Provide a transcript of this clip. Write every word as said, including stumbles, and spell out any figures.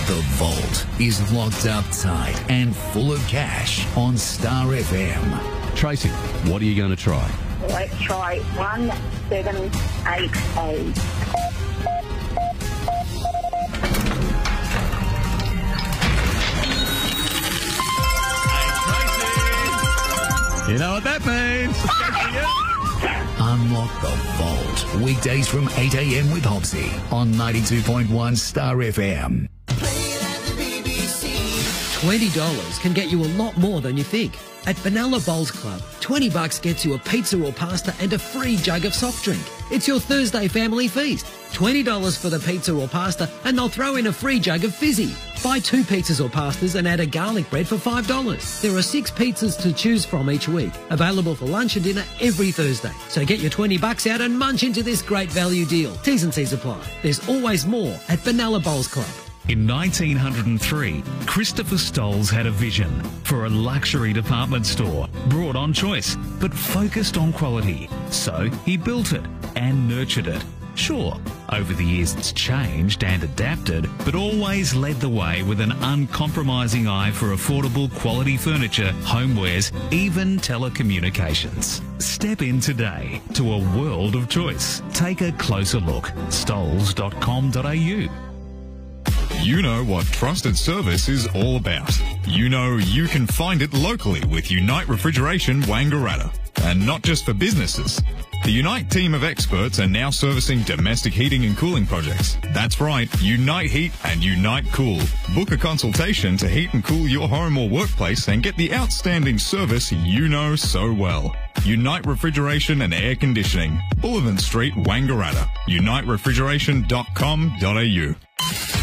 The vault is locked up tight and full of cash on Star F M. Tracy, what are you going to try? Let's try one seven eight eight. You know what that means? Unlock the vault. Weekdays from eight a.m. with Hopsy on ninety-two point one Star F M. twenty dollars can get you a lot more than you think. At Benalla Bowls Club, twenty bucks gets you a pizza or pasta and a free jug of soft drink. It's your Thursday family feast. twenty dollars for the pizza or pasta and they'll throw in a free jug of fizzy. Buy two pizzas or pastas and add a garlic bread for five dollars. There are six pizzas to choose from each week, available for lunch and dinner every Thursday. So get your twenty bucks out and munch into this great value deal. T's and C's apply. There's always more at Benalla Bowls Club. In nineteen oh three, Christopher Stolz had a vision for a luxury department store brought on choice, but focused on quality. So he built it and nurtured it. Sure, over the years it's changed and adapted, but always led the way with an uncompromising eye for affordable quality furniture, homewares, even telecommunications. Step in today to a world of choice. Take a closer look. stoles dot com dot a u. You know what trusted service is all about. You know you can find it locally with Unite Refrigeration Wangaratta. And not just for businesses. The Unite team of experts are now servicing domestic heating and cooling projects. That's right, Unite Heat and Unite Cool. Book a consultation to heat and cool your home or workplace and get the outstanding service you know so well. Unite Refrigeration and Air Conditioning. Bullivant Street, Wangaratta. unite refrigeration dot com dot a u.